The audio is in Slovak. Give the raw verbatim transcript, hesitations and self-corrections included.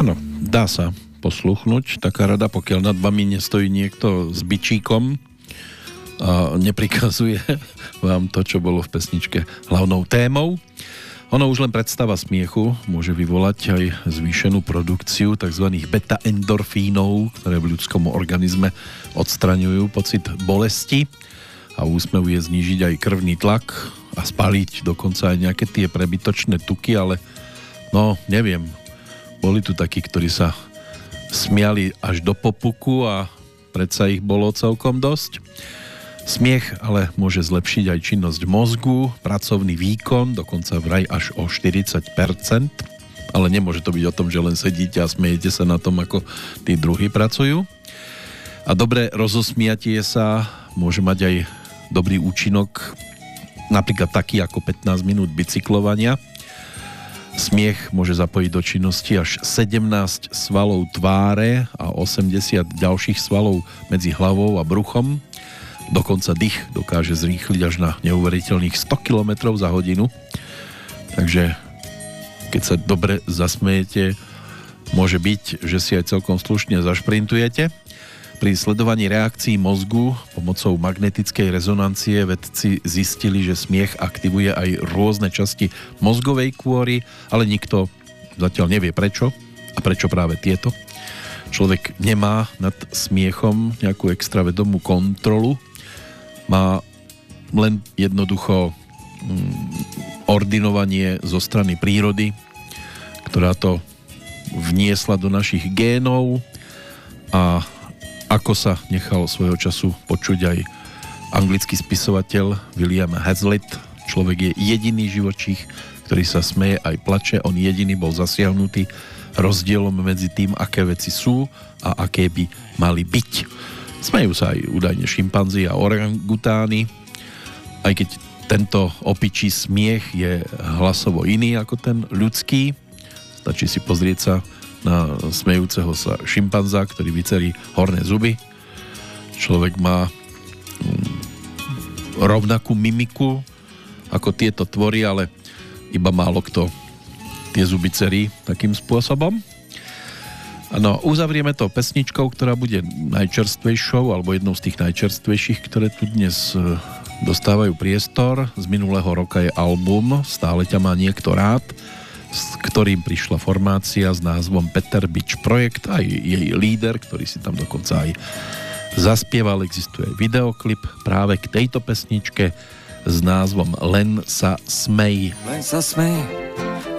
Áno, dá sa posluchnúť taká rada, pokiaľ nad vami nestojí niekto s bičíkom a neprikazuje vám to, čo bolo v pesničke hlavnou témou. Ono už len predstava smiechu môže vyvolať aj zvýšenú produkciu tzv. Beta-endorfínov, ktoré v ľudskom organizme odstraňujú pocit bolesti a úsmev je znížiť aj krvný tlak a spaliť dokonca aj nejaké tie prebytočné tuky, ale no, neviem. Boli tu takí, ktorí sa smiali až do popuku a predsa ich bolo celkom dosť. Smiech ale môže zlepšiť aj činnosť mozgu, pracovný výkon, dokonca vraj až o štyridsať percent. Ale nemôže to byť o tom, že len sedíte a smejete sa na tom, ako tí druhí pracujú. A dobré rozosmiatie sa môže mať aj dobrý účinok, napríklad taký ako pätnásť minút bicyklovania. Smiech môže zapojiť do činnosti až sedemnásť svalov tváre a osemdesiat ďalších svalov medzi hlavou a bruchom. Dokonca dých dokáže zrýchliť až na neuveriteľných sto kilometrov za hodinu. Takže keď sa dobre zasmejete, môže byť, že si aj celkom slušne zašprintujete. Pri sledovaní reakcií mozgu pomocou magnetickej rezonancie vedci zistili, že smiech aktivuje aj rôzne časti mozgovej kôry, ale nikto zatiaľ nevie prečo a prečo práve tieto. Človek nemá nad smiechom nejakú extra vedomú kontrolu, má len jednoducho ordinovanie zo strany prírody, ktorá to vniesla do našich génov a ako sa nechal svojho času počuť aj anglický spisovateľ William Hazlitt. Človek je jediný živočích, ktorý sa smeje aj plače. On jediný bol zasiahnutý rozdielom medzi tým, aké veci sú a aké by mali byť. Smejú sa aj údajne šimpanzi a orangutány, aj keď tento opičí smiech je hlasovo iný ako ten ľudský. Stačí si pozrieť sa na smejúceho sa šimpanza, ktorý vycerí horné zuby. Človek má rovnakú mimiku ako tieto tvory, ale iba málo kto tie zuby cerí takým spôsobom. No, uzavrieme to pesničkou, ktorá bude najčerstvejšou, alebo jednou z tých najčerstvejších, ktoré tu dnes dostávajú priestor. Z minulého roka je album Stále ťa má niekto rád, s ktorým prišla formácia s názvom Peter Bič Projekt, aj jej líder, ktorý si tam dokonca aj zaspieval. Existuje videoklip práve k tejto pesničke s názvom Len sa smej. Len sa smej.